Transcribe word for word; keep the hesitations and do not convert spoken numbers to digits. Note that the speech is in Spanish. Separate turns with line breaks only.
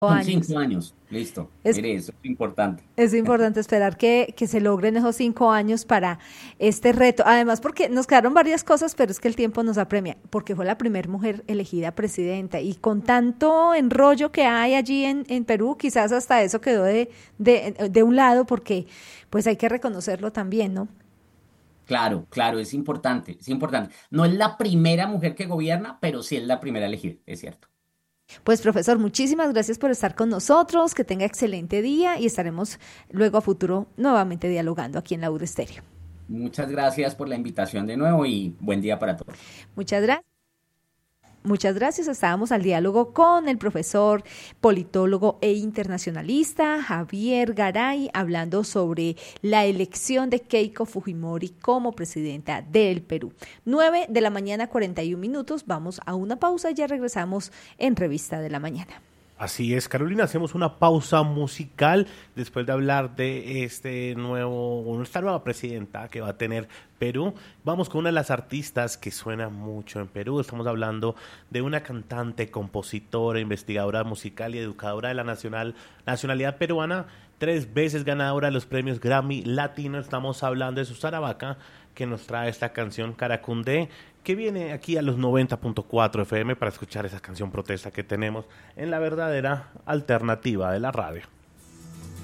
Son
años.
cinco años, listo.
Es,
Mire, eso es importante.
es importante esperar que, que se logren esos cinco años para este reto. Además, porque nos quedaron varias cosas, pero es que el tiempo nos apremia, porque fue la primera mujer elegida presidenta y con tanto enrollo que hay allí en, en Perú, quizás hasta eso quedó de, de, de un lado, porque pues hay que reconocerlo también, ¿no?
Claro, claro, es importante, es importante. No es la primera mujer que gobierna, pero sí es la primera elegida, es cierto.
Pues profesor, muchísimas gracias por estar con nosotros, que tenga excelente día y estaremos luego a futuro nuevamente dialogando aquí en la U D Estéreo.
Muchas gracias por la invitación de nuevo y buen día para todos.
Muchas gracias. Muchas gracias. Estábamos al diálogo con el profesor politólogo e internacionalista Javier Garay, hablando sobre la elección de Keiko Fujimori como presidenta del Perú. Nueve de la mañana, cuarenta y un minutos. Vamos a una pausa y ya regresamos en Revista de la Mañana.
Así es, Carolina, hacemos una pausa musical después de hablar de este nuevo, esta nueva presidenta que va a tener Perú. Vamos con una de las artistas que suena mucho en Perú. Estamos hablando de una cantante, compositora, investigadora musical y educadora de la nacional, nacionalidad peruana, tres veces ganadora de los premios Grammy Latino. Estamos hablando de Susana Baca, que nos trae esta canción Caracundé, que viene aquí a los noventa punto cuatro F M para escuchar esa canción protesta que tenemos en la verdadera alternativa de la radio.